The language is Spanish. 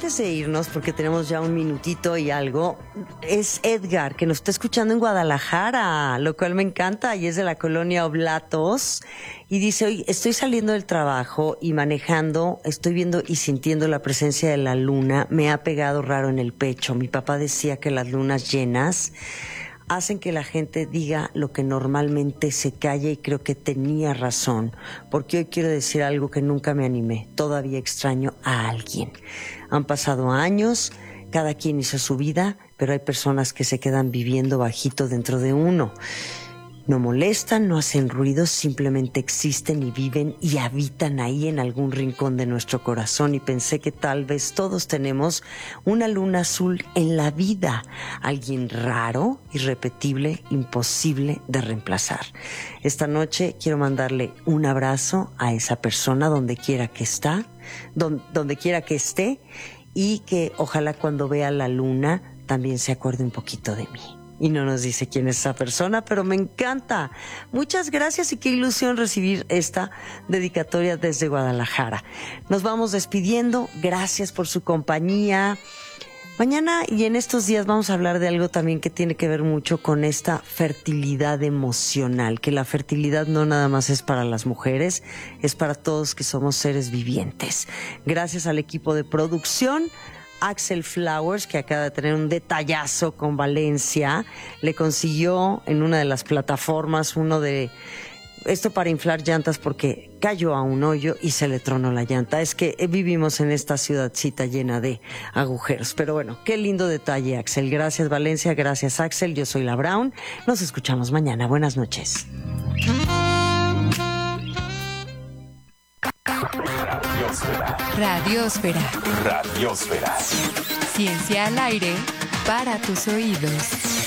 antes de irnos, porque tenemos ya un minutito y algo, es Edgar, que nos está escuchando en Guadalajara, lo cual me encanta, y es de la colonia Oblatos, y dice: oye, estoy saliendo del trabajo y manejando, estoy viendo y sintiendo la presencia de la luna, me ha pegado raro en el pecho. Mi papá decía que las lunas llenas hacen que la gente diga lo que normalmente se calla, y creo que tenía razón, porque hoy quiero decir algo que nunca me animé. Todavía extraño a alguien. Han pasado años, cada quien hizo su vida, pero hay personas que se quedan viviendo bajito dentro de uno. No molestan, no hacen ruido, simplemente existen y viven y habitan ahí en algún rincón de nuestro corazón. Y pensé que tal vez todos tenemos una luna azul en la vida, alguien raro, irrepetible, imposible de reemplazar. Esta noche quiero mandarle un abrazo a esa persona donde quiera que está, donde quiera que esté, y que ojalá cuando vea la luna también se acuerde un poquito de mí. Y no nos dice quién es esa persona, pero me encanta. Muchas gracias y qué ilusión recibir esta dedicatoria desde Guadalajara. Nos vamos despidiendo. Gracias por su compañía. Mañana y en estos días vamos a hablar de algo también que tiene que ver mucho con esta fertilidad emocional, que la fertilidad no nada más es para las mujeres, es para todos que somos seres vivientes. Gracias al equipo de producción, Axel Flowers, que acaba de tener un detallazo con Valencia, le consiguió en una de las plataformas uno de esto para inflar llantas, porque cayó a un hoyo y se le tronó la llanta. Es que vivimos en esta ciudadcita llena de agujeros. Pero bueno, qué lindo detalle, Axel. Gracias, Valencia. Gracias, Axel. Yo soy La Brown. Nos escuchamos mañana. Buenas noches. Radiosfera. Radiosfera. Ciencia al aire para tus oídos.